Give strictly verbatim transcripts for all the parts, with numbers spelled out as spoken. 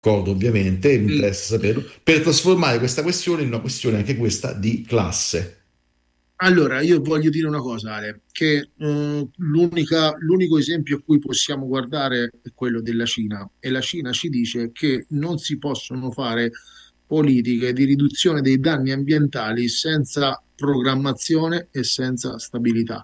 D'accordo, ovviamente, mi E interessa saperlo, per trasformare questa questione in una questione anche questa di classe. allora, io voglio dire una cosa, Ale, che eh, l'unica- l'unico esempio a cui possiamo guardare è quello della Cina e la Cina ci dice che non si possono fare politiche di riduzione dei danni ambientali senza programmazione e senza stabilità.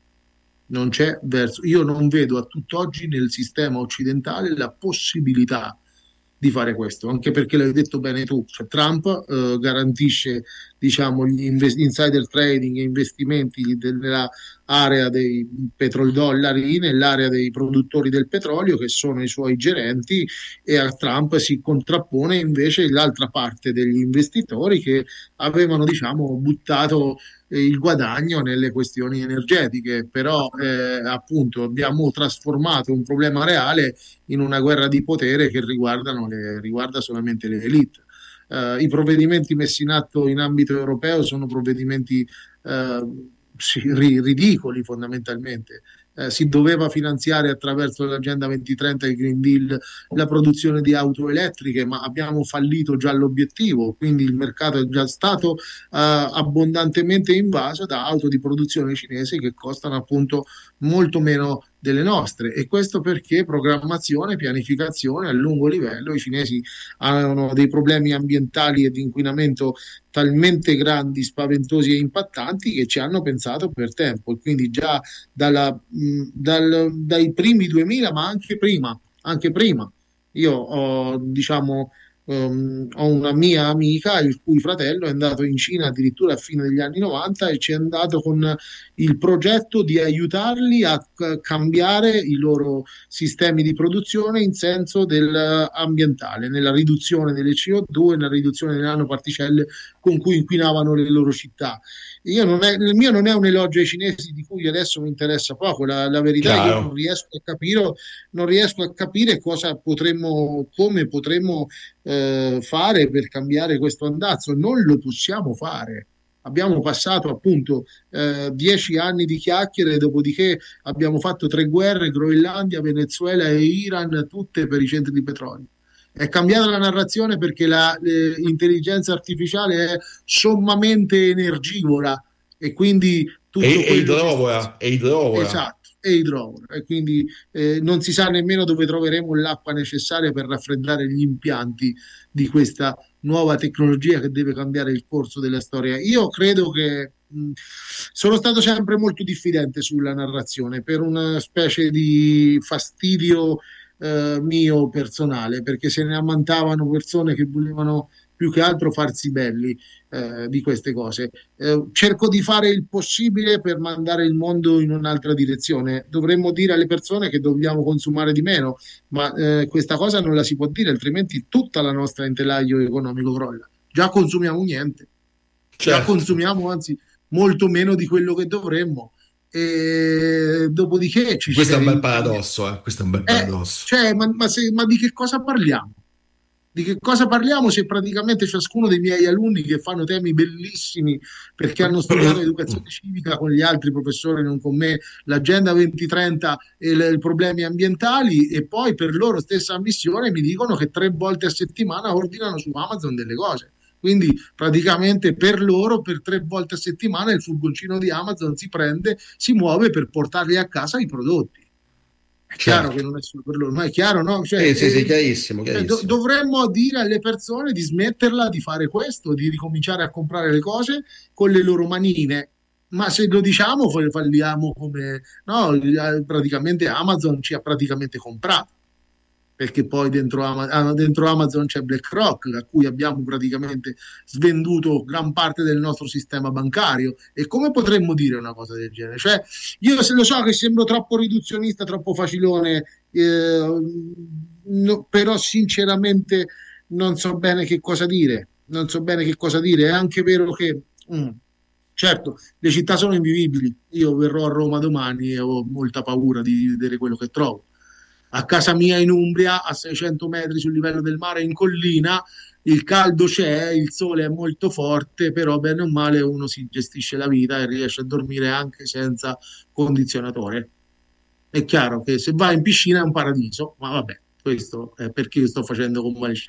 Non c'è verso. Io non vedo a tutt'oggi nel sistema occidentale la possibilità di fare questo, anche perché l'hai detto bene tu, cioè Trump eh, garantisce diciamo, gli inves- insider trading e investimenti nella area dei petrodollari, nell'area dei produttori del petrolio che sono i suoi gerenti e a Trump si contrappone invece l'altra parte degli investitori che avevano diciamo, buttato eh, il guadagno nelle questioni energetiche, però eh, appunto abbiamo trasformato un problema reale in una guerra di potere che riguardano le, riguarda solamente le elite. Uh, I provvedimenti messi in atto in ambito europeo sono provvedimenti uh, sì, ri- ridicoli fondamentalmente. Uh, si doveva finanziare attraverso l'Agenda duemilatrenta e il Green Deal la produzione di auto elettriche, ma abbiamo fallito già l'obiettivo, quindi il mercato è già stato uh, abbondantemente invaso da auto di produzione cinese che costano appunto molto meno delle nostre e questo perché programmazione, pianificazione a lungo livello, i cinesi hanno dei problemi ambientali e di inquinamento talmente grandi, spaventosi e impattanti che ci hanno pensato per tempo e quindi già dalla, mh, dal- dai primi duemila, ma anche prima, anche prima. Io ho, diciamo, ehm, ho una mia amica il cui fratello è andato in Cina addirittura a fine degli anni novanta e ci è andato con il progetto di aiutarli a c- cambiare i loro sistemi di produzione in senso del ambientale, nella riduzione delle C O due, nella riduzione delle nanoparticelle con cui inquinavano le loro città. Io non è, il mio non è un elogio ai cinesi di cui adesso mi interessa poco, la, la verità è che io non Chiaro? riesco a capire, non riesco a capire cosa potremmo, come potremmo eh, fare per cambiare questo andazzo. Non lo possiamo fare. Abbiamo passato appunto eh, dieci anni di chiacchiere, dopodiché abbiamo fatto tre guerre, Groenlandia, Venezuela e Iran, tutte per i centri di petrolio. È cambiata la narrazione perché l'intelligenza artificiale è sommamente energivora e quindi E, tutto e quello che... idrovora, e idrovora. Esatto, e idrovoro. E quindi eh, non si sa nemmeno dove troveremo l'acqua necessaria per raffreddare gli impianti di questa nuova tecnologia che deve cambiare il corso della storia. Io credo che mh, sono stato sempre molto diffidente sulla narrazione per una specie di fastidio eh, mio personale, perché se ne ammantavano persone che volevano più che altro farsi belli eh, di queste cose. Eh, cerco di fare il possibile per mandare il mondo in un'altra direzione. Dovremmo dire alle persone che dobbiamo consumare di meno, ma eh, questa cosa non la si può dire, altrimenti tutta la nostra intelaglio economico crolla. Già consumiamo niente, già Certo. consumiamo anzi molto meno di quello che dovremmo. E dopodiché ci Questo è un bel ci- paradosso, eh? Questo è un bel eh, paradosso. cioè, ma, ma se- ma di che cosa parliamo? Di che cosa parliamo se praticamente ciascuno dei miei alunni che fanno temi bellissimi perché hanno studiato educazione civica con gli altri professori, non con me, l'Agenda duemilatrenta e le- i problemi ambientali e poi per loro stessa ammissione mi dicono che tre volte a settimana ordinano su Amazon delle cose. Quindi praticamente per loro per tre volte a settimana il furgoncino di Amazon si prende, si muove per portarli a casa i prodotti. È chiaro che Certo. non è solo per loro, ma è chiaro, no? Cioè, Sì, sì, sì, eh, chiarissimo, cioè, do- chiarissimo. dovremmo dire alle persone di smetterla di fare questo, di ricominciare a comprare le cose con le loro manine. Ma se lo diciamo, fa- falliamo come... No, eh, praticamente Amazon ci ha praticamente comprato perché poi dentro, Ama- ah, dentro Amazon c'è BlackRock, a cui abbiamo praticamente svenduto gran parte del nostro sistema bancario. E come potremmo dire una cosa del genere? Cioè, io se lo so che sembro troppo riduzionista, troppo facilone, eh, no, però sinceramente non so bene che cosa dire. Non so bene che cosa dire. È anche vero che... mm, certo, le città sono invivibili. Io verrò a Roma domani e ho molta paura di vedere quello che trovo. A casa mia in Umbria, a seicento metri sul livello del mare, in collina, il caldo c'è, il sole è molto forte, però bene o male uno si gestisce la vita e riesce a dormire anche senza condizionatore. È chiaro che se vai in piscina è un paradiso, ma vabbè. Questo è perché io sto facendo con male